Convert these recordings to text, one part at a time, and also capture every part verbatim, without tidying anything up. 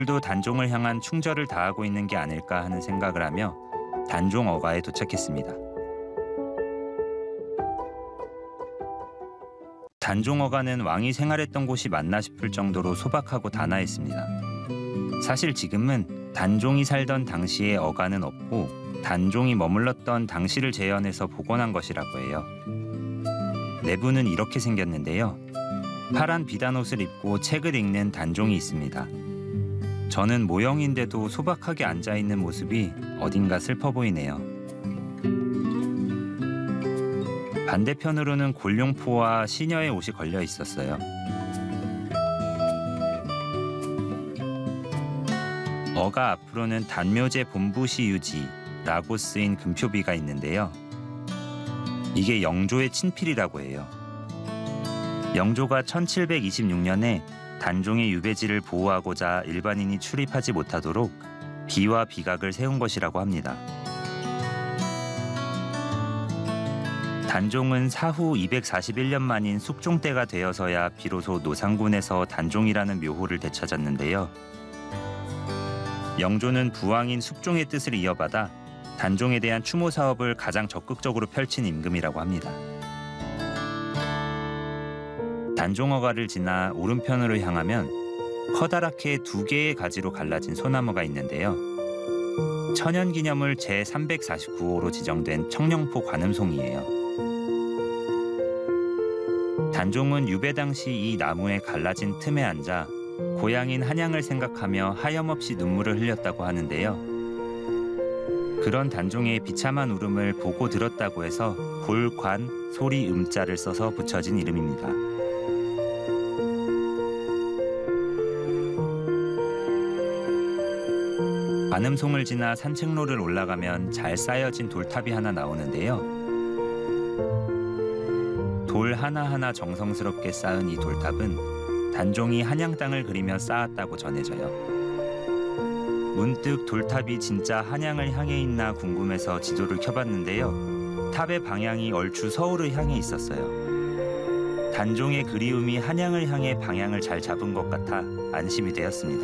도 단종을 향한 충절을 다하고 있는 게 아닐까 하는 생각을 하며 단종 어가에 도착했습니다. 단종 어가는 왕이 생활했던 곳이 맞나 싶을 정도로 소박하고 단아했습니다. 사실 지금은 단종이 살던 당시의 어가는 없고 단종이 머물렀던 당시를 재현해서 복원한 것이라고 해요. 내부는 이렇게 생겼는데요. 파란 비단옷을 입고 책을 읽는 단종이 있습니다. 저는 모형인데도 소박하게 앉아있는 모습이 어딘가 슬퍼 보이네요. 반대편으로는 골룡포와 시녀의 옷이 걸려 있었어요. 어가 앞으로는 단묘제 본부시 유지라고 쓰인 금표비가 있는데요. 이게 영조의 친필이라고 해요. 영조가 천칠백이십육 년에 단종의 유배지를 보호하고자 일반인이 출입하지 못하도록 비와 비각을 세운 것이라고 합니다. 단종은 사후 이백사십일 년 만인 숙종 때가 되어서야 비로소 노상군에서 단종이라는 묘호를 되찾았는데요. 영조는 부왕인 숙종의 뜻을 이어받아 단종에 대한 추모 사업을 가장 적극적으로 펼친 임금이라고 합니다. 단종어가를 지나 오른편으로 향하면 커다랗게 두 개의 가지로 갈라진 소나무가 있는데요. 천연기념물 제삼백사십구 호로 지정된 청령포 관음송이에요. 단종은 유배 당시 이 나무에 갈라진 틈에 앉아 고향인 한양을 생각하며 하염없이 눈물을 흘렸다고 하는데요. 그런 단종의 비참한 울음을 보고 들었다고 해서 볼, 관, 소리, 음자를 써서 붙여진 이름입니다. 관음송을 지나 산책로를 올라가면 잘 쌓여진 돌탑이 하나 나오는데요. 돌 하나하나 정성스럽게 쌓은 이 돌탑은 단종이 한양 땅을 그리며 쌓았다고 전해져요. 문득 돌탑이 진짜 한양을 향해 있나 궁금해서 지도를 켜봤는데요. 탑의 방향이 얼추 서울을 향해 있었어요. 단종의 그리움이 한양을 향해 방향을 잘 잡은 것 같아 안심이 되었습니다.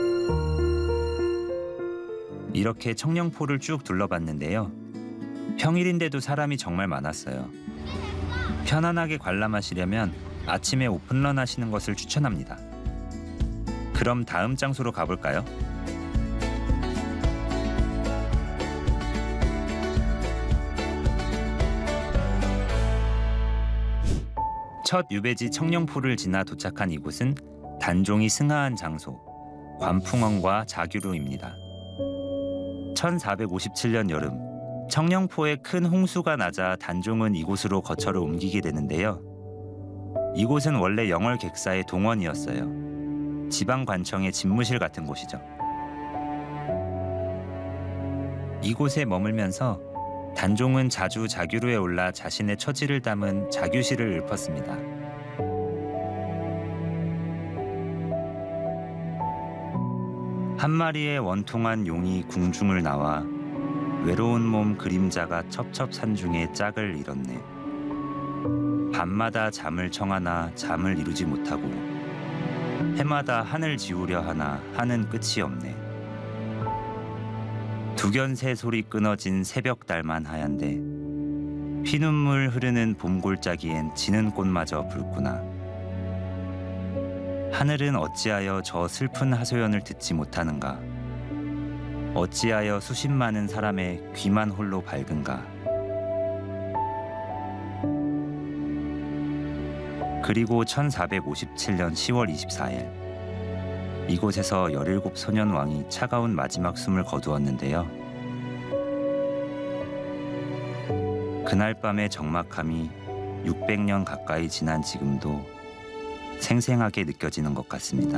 이렇게 청령포를 쭉 둘러봤는데요. 평일인데도 사람이 정말 많았어요. 편안하게 관람하시려면 아침에 오픈런 하시는 것을 추천합니다. 그럼 다음 장소로 가볼까요? 첫 유배지 청령포를 지나 도착한 이곳은 단종이 승하한 장소, 관풍원과 자규로입니다. 천사백오십칠 년 여름, 청령포에 큰 홍수가 나자 단종은 이곳으로 거처를 옮기게 되는데요. 이곳은 원래 영월 객사의 동원이었어요. 지방관청의 집무실 같은 곳이죠. 이곳에 머물면서 단종은 자주 자규로에 올라 자신의 처지를 담은 자규시를 읊었습니다. 한 마리의 원통한 용이 궁중을 나와 외로운 몸 그림자가 첩첩산중에 짝을 이뤘네. 밤마다 잠을 청하나 잠을 이루지 못하고 해마다 하늘 지우려 하나 하는 끝이 없네. 두견새 소리 끊어진 새벽달만 하얀데 피눈물 흐르는 봄골짜기엔 지는 꽃마저 붉구나. 하늘은 어찌하여 저 슬픈 하소연을 듣지 못하는가. 어찌하여 수십 많은 사람의 귀만 홀로 밝은가. 그리고 천사백오십칠 년 시월 이십사일 이곳에서 열일곱 소년 왕이 차가운 마지막 숨을 거두었는데요. 그날 밤의 적막함이 육백 년 가까이 지난 지금도 생생하게 느껴지는 것 같습니다.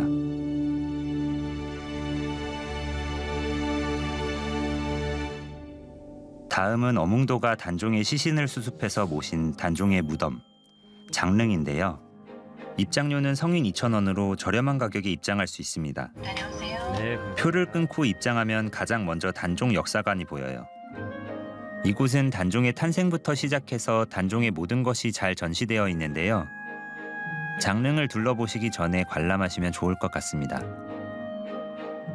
다음은 어몽도가 단종의 시신을 수습해서 모신 단종의 무덤, 장릉인데요. 입장료는 성인 이천 원으로 저렴한 가격에 입장할 수 있습니다. 네. 표를 끊고 입장하면 가장 먼저 단종 역사관이 보여요. 이곳은 단종의 탄생부터 시작해서 단종의 모든 것이 잘 전시되어 있는데요. 장릉을 둘러보시기 전에 관람하시면 좋을 것 같습니다.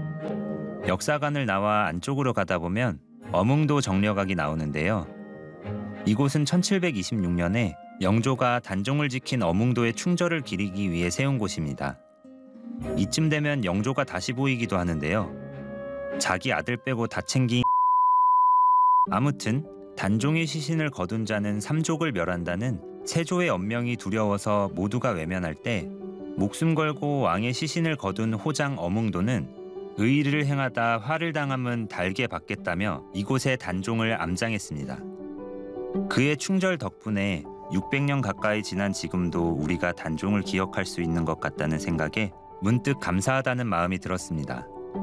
역사관을 나와 안쪽으로 가다 보면 어몽도 정려각이 나오는데요. 이곳은 천칠백이십육 년에 영조가 단종을 지킨 어몽도의 충절을 기리기 위해 세운 곳입니다. 이쯤 되면 영조가 다시 보이기도 하는데요. 자기 아들 빼고 다 챙긴 아무튼 단종의 시신을 거둔 자는 삼족을 멸한다는 세조의 언명이 두려워서 모두가 외면할 때 목숨 걸고 왕의 시신을 거둔 호장 어몽도는 의의를 행하다 화를 당함은 달게 받겠다며 이곳에 단종을 암장했습니다. 그의 충절 덕분에 육백 년 가까이 지난 지금도 우리가 단종을 기억할 수 있는 것 같다는 생각에 문득 감사하다는 마음이 들었습니다.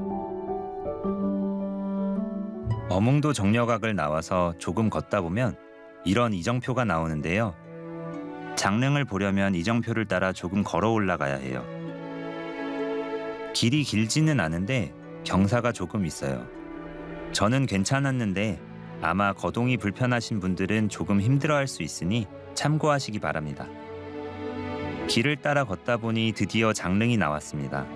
어몽도 정려각을 나와서 조금 걷다 보면 이런 이정표가 나오는데요. 장릉을 보려면 이정표를 따라 조금 걸어 올라가야 해요. 길이 길지는 않은데 경사가 조금 있어요. 저는 괜찮았는데 아마 거동이 불편하신 분들은 조금 힘들어할 수 있으니 참고하시기 바랍니다. 길을 따라 걷다 보니 드디어 장릉이 나왔습니다.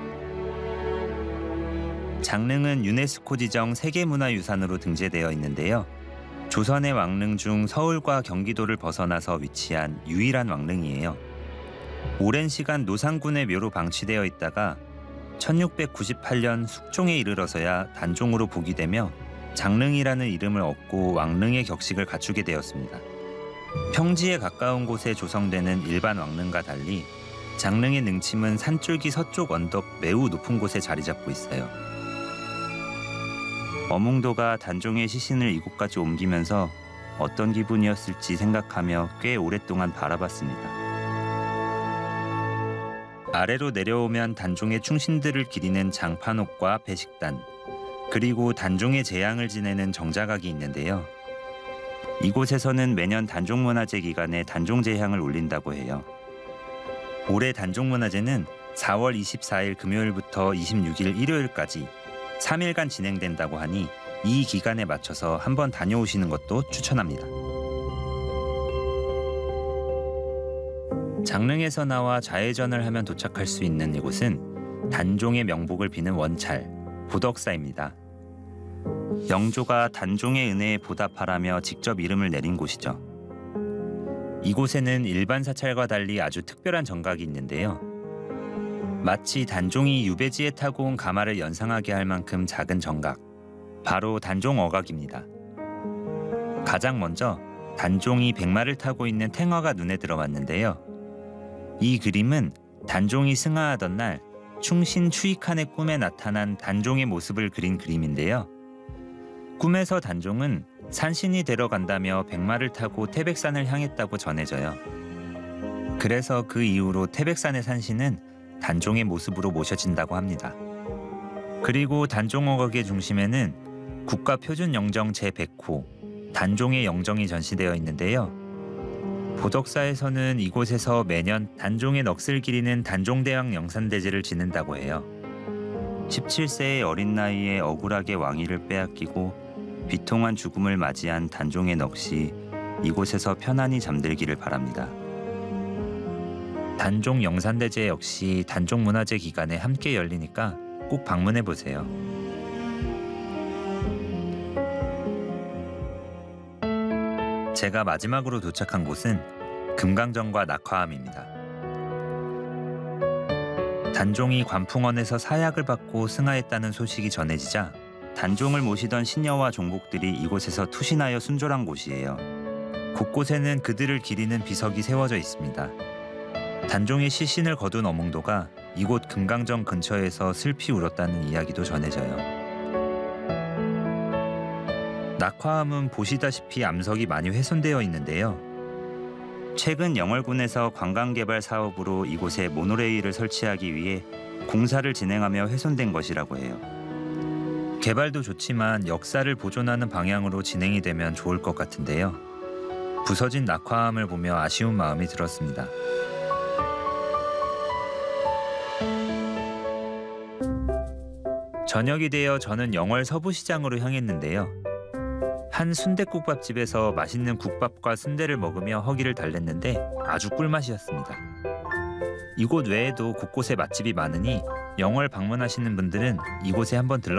장릉은 유네스코 지정 세계문화유산으로 등재되어 있는데요. 조선의 왕릉 중 서울과 경기도를 벗어나서 위치한 유일한 왕릉이에요. 오랜 시간 노상군의 묘로 방치되어 있다가 천육백구십팔 년 숙종에 이르러서야 단종으로 복위되며 장릉이라는 이름을 얻고 왕릉의 격식을 갖추게 되었습니다. 평지에 가까운 곳에 조성되는 일반 왕릉과 달리 장릉의 능침은 산줄기 서쪽 언덕 매우 높은 곳에 자리 잡고 있어요. 어몽도가 단종의 시신을 이곳까지 옮기면서 어떤 기분이었을지 생각하며 꽤 오랫동안 바라봤습니다. 아래로 내려오면 단종의 충신들을 기리는 장판옥과 배식단, 그리고 단종의 제양을 지내는 정자각이 있는데요. 이곳에서는 매년 단종문화제 기간에 단종제향을 올린다고 해요. 올해 단종문화제는 사월 이십사일 금요일부터 이십육일 일요일까지 삼 일간 진행된다고 하니 이 기간에 맞춰서 한번 다녀오시는 것도 추천합니다. 장릉에서 나와 좌회전을 하면 도착할 수 있는 이곳은 단종의 명복을 비는 원찰, 보덕사입니다. 영조가 단종의 은혜에 보답하라며 직접 이름을 내린 곳이죠. 이곳에는 일반 사찰과 달리 아주 특별한 정각이 있는데요. 마치 단종이 유배지에 타고 온 가마를 연상하게 할 만큼 작은 정각, 바로 단종어각입니다. 가장 먼저 단종이 백마를 타고 있는 탱화가 눈에 들어왔는데요. 이 그림은 단종이 승하하던 날 충신 추익한의 꿈에 나타난 단종의 모습을 그린 그림인데요. 꿈에서 단종은 산신이 데려간다며 백마를 타고 태백산을 향했다고 전해져요. 그래서 그 이후로 태백산의 산신은 단종의 모습으로 모셔진다고 합니다. 그리고 단종어각의 중심에는 국가표준영정 제백 호 단종의 영정이 전시되어 있는데요. 보덕사에서는 이곳에서 매년 단종의 넋을 기리는 단종대왕 영산대제를 지낸다고 해요. 십칠 세의 어린 나이에 억울하게 왕위를 빼앗기고 비통한 죽음을 맞이한 단종의 넋이 이곳에서 편안히 잠들기를 바랍니다. 단종 영산대제 역시 단종문화제 기간에 함께 열리니까 꼭 방문해 보세요. 제가 마지막으로 도착한 곳은 금강정과 낙화암입니다. 단종이 관풍원에서 사약을 받고 승하했다는 소식이 전해지자 단종을 모시던 신녀와 종복들이 이곳에서 투신하여 순졸한 곳이에요. 곳곳에는 그들을 기리는 비석이 세워져 있습니다. 단종의 시신을 거둔 어몽도가 이곳 금강정 근처에서 슬피 울었다는 이야기도 전해져요. 낙화암은 보시다시피 암석이 많이 훼손되어 있는데요. 최근 영월군에서 관광개발 사업으로 이곳에 모노레일을 설치하기 위해 공사를 진행하며 훼손된 것이라고 해요. 개발도 좋지만 역사를 보존하는 방향으로 진행이 되면 좋을 것 같은데요. 부서진 낙화암을 보며 아쉬운 마음이 들었습니다. 저녁이 되어 저는 영월 서부시장으로 향했는데요. 한 순댓국밥집에서 맛있는 국밥과 순대를 먹으며 허기를 달랬는데 아주 꿀맛이었습니다. 이곳 외에도 곳곳에 맛집이 많으니 영월 방문하시는 분들은 이곳에 한번 들러